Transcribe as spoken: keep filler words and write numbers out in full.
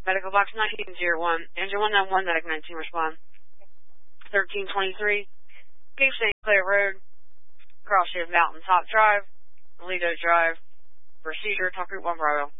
Medical box nineteen oh one. Engine one nine one, medic nineteen, respond. thirteen twenty-three. Cape Saint Clair Road. Cross Shift Mountain Top Drive. Lido Drive. Procedure, talk group one Bravo.